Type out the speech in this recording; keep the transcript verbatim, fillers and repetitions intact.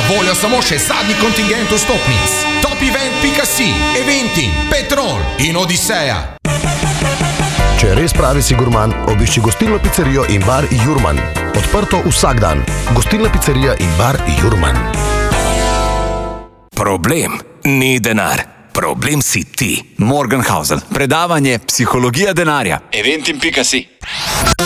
voljo samo še zadnji kontingent vstopnic. Topevent pika si, Eventim, Petrol in Odiseja. Če res pravi si gurman, obišči gostilno pizzerijo in bar Jurman. Odprto vsak dan. Gostilna pizzerija in bar Jurman. Problem ni denar. Problem si ti. Morgenhausen. Predavanje Psihologija denarja. Eventim pika si.